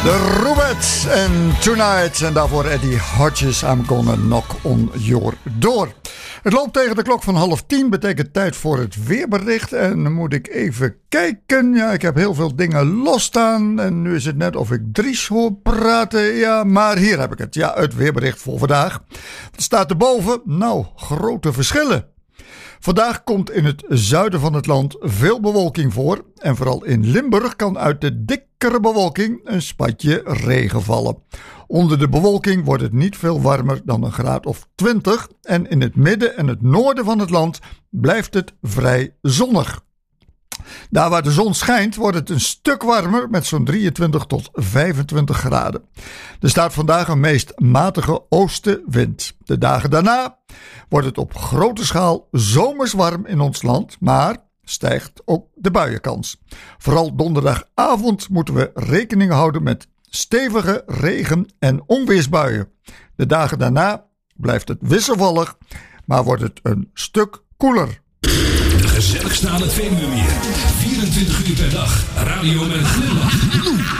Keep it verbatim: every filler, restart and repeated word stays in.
De Rubettes en Tonight. En daarvoor Eddie Hodges, I'm gonna knock on your door. Het loopt tegen de klok van half tien. Betekent tijd voor het weerbericht. En dan moet ik even kijken. Ja, ik heb heel veel dingen losstaan. En nu is het net of ik Dries hoor praten. Ja, maar hier heb ik het. Ja, het weerbericht voor vandaag. Wat staat erboven? Nou, grote verschillen. Vandaag komt in het zuiden van het land veel bewolking voor. En vooral in Limburg kan uit de dikkere bewolking een spatje regen vallen. Onder de bewolking wordt het niet veel warmer dan een graad of twintig. En in het midden en het noorden van het land blijft het vrij zonnig. Daar waar de zon schijnt wordt het een stuk warmer met zo'n drieëntwintig tot vijfentwintig graden. Er staat vandaag een meest matige oostenwind. De dagen daarna wordt het op grote schaal zomers warm in ons land, maar stijgt ook de buienkans. Vooral donderdagavond moeten we rekening houden met stevige regen- en onweersbuien. De dagen daarna blijft het wisselvallig, maar wordt het een stuk koeler. De gezelligste aan het Veluwemeer. vierentwintig uur per dag. Radio met een glimlach.